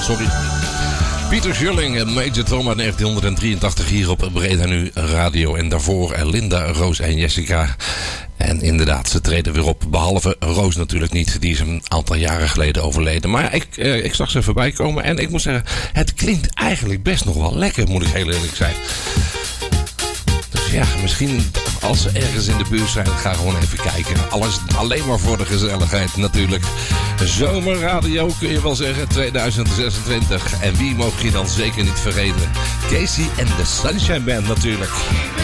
sorry. Pieter Schilling en Major Tom uit 1983 hier op Breda Nu Radio. En daarvoor Linda, Roos en Jessica. En inderdaad, ze treden weer op. Behalve Roos natuurlijk niet. Die is een aantal jaren geleden overleden. Maar ik zag ze voorbij komen. En ik moet zeggen, het klinkt eigenlijk best nog wel lekker, moet ik heel eerlijk zijn. Dus ja, misschien als ze ergens in de buurt zijn, ga gewoon even kijken. Alles alleen maar voor de gezelligheid natuurlijk. Zomerradio kun je wel zeggen, 2026. En wie mogen je dan zeker niet vergeten? Casey en de Sunshine Band natuurlijk.